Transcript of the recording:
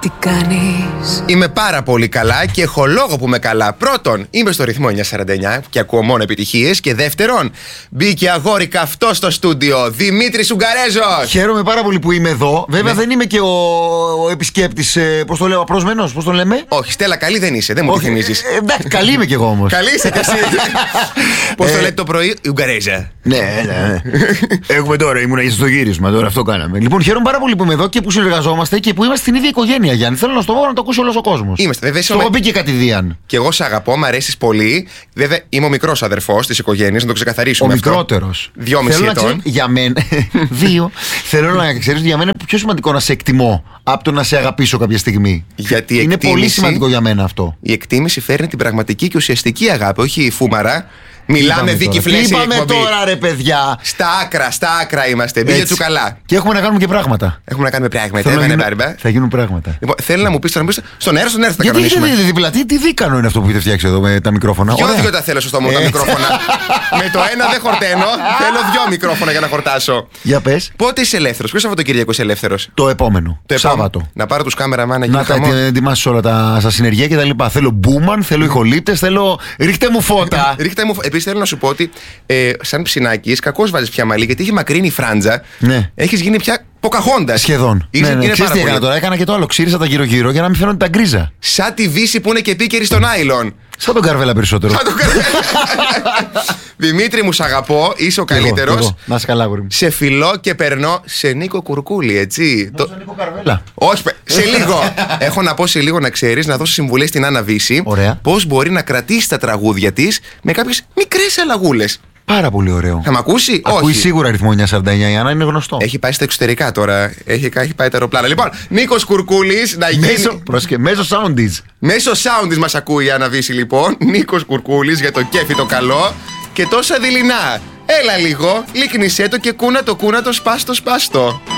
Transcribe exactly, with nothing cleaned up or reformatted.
Τι κάνεις? Είμαι πάρα πολύ καλά και έχω λόγο που είμαι καλά. Πρώτον, είμαι στο ρυθμό εννιακόσια σαράντα εννιά και ακούω μόνο επιτυχίες. Και δεύτερον, μπήκε αγόρι καυτό στο στούντιο, Δημήτρης Ουγγαρέζος. Χαίρομαι πάρα πολύ που είμαι εδώ. Βέβαια Ναι. δεν είμαι και ο, ο επισκέπτης, ε, πώς το λέω, απροσμένος, πώς το λέμε. Όχι, Στέλλα, καλή δεν είσαι, δεν μου τη θυμίζεις. Ε, εντάξει, καλή είμαι κι εγώ όμως. Καλή είσαι κι εσύ. Πώς το Ε, λέτε το πρωί, η Ουγγαρέζα. Ναι, ναι. Έχουμε τώρα, ήμουν στο γύρισμα, τώρα αυτό κάναμε. Λοιπόν, χαίρομαι πάρα πολύ που είμαι εδώ και που συνεργαζόμαστε και που είμαστε στην ίδια οικογένεια, Γιάννη. Θέλω να στο πω να το ακούσει όλος ο κόσμος. Είμαστε, βέβαια, Το είσαι ο έχω πει και κατηδίαν. Και εγώ σε αγαπώ, μ' αρέσει πολύ. Βέβαια, είμαι ο μικρός αδερφός της οικογένειας, να το Ο ξεκαθαρίσουμε αυτό. μικρότερος. Δυόμιση Θέλω να ετών. ξέρεις, για μένα. Δύο. Θέλω να ξέρεις ότι για μένα είναι πιο σημαντικό να σε εκτιμώ από το να σε αγαπήσω κάποια στιγμή. Γιατί η είναι εκτίμηση- πολύ σημαντικό για μένα αυτό. Η εκτίμηση φέρνει την πραγματική και ουσιαστική αγάπη, όχι η φούμαρα. Μιλάμε Είπαμε δίκη τώρα. φλέση Τι είπαμε εκπομπή. τώρα, ρε παιδιά. Στα άκρα, στα άκρα είμαστε. Μπήκε Έτσι. του καλά. Και έχουμε να κάνουμε και πράγματα. Έχουμε να κάνουμε πράγματα. Θέλω να Έβαινε γίνουν- μπάρμπα. Θα γίνουν πράγματα. Λοιπόν, θέλει να μου πει τώρα, στον αέρα, στον αέρα θα Γιατί κανονίσουμε. έχετε διπλά, τι, τι δίκανο είναι αυτό που έχετε φτιάξει εδώ με τα μικρόφωνα. Δυο Ωραία. δυο τα θέλω στο στόμα μου τα Ε. μικρόφωνα. Με το ένα δεν χορταίνω. Θέλω δυο μικρόφωνα για να χορτάσω. Για πες. Πότε είσαι ελεύθερο, ποιο Σαββατοκύριακο είσαι ελεύθερο? Το επόμενο. Σάββατο. Να πάρω του κάμεραμάν να γίνει Να τα χαμός. ετοιμάσει όλα τα στα συνεργεία και τα λοιπά. Θέλω μπούμαν, θέλω ηχολήπτες, θέλω. Ρίχτε μου φώτα. Ρίχτε μου. Επίση θέλω να σου πω ότι ε, σαν ψινάκι, κακώ βάζει πια μαλλί γιατί έχει μακρύνει η φράντζα. Ναι. Έχει γίνει πια Ποκαχόντα. Σχεδόν. Είναι, Ναι, ναι. είναι Ξέρεις πάρα τι έκανα πολύ. τώρα, έκανα και το άλλο. Ξύρισα τα γύρω-γύρω για να μην φαίνονται τα γκρίζα. Σαν τη Δύση που είναι και επίκαιρη στον Άιλον. Σαν τον Καρβέλα περισσότερο. Θα το κάνω. Δημήτρη μου, σ' αγαπώ, είσαι ο Κι εγώ, κι καλύτερο. εγώ. Να είσαι καλά, γόρι μου. Σε φιλώ και περνώ σε Νίκο Κουρκούλη, έτσι. Το... Σαν Νίκο Καρβέλα. Όχι, παι- σε λίγο. Έχω να πω σε λίγο να ξέρει, να δώσω συμβουλές στην Άννα Βύση. Ωραία. Πώς μπορεί να κρατήσει τα τραγούδια τη με κάποιες μικρές αλλαγούλες. Πάρα πολύ ωραίο. Θα μ' ακούσει, Ακούει όχι. σίγουρα αριθμό εννιακόσια σαράντα εννιά, η Άννα είναι γνωστό. Έχει πάει στα εξωτερικά τώρα. Έχει, έχει πάει τα αεροπλάνα. Λοιπόν, Νίκος Κουρκούλης να γίνει. Μέσω, πρόσεχε, μέσω soundies. Μέσω sound της μας ακούει η Άννα Βύση, λοιπόν. Νίκος Κουρκούλης για το κέφι το καλό. Και τόσα δειλινά. Έλα λίγο, λίκνησέ το και κούνα το κούνα το σπάστο σπάστο.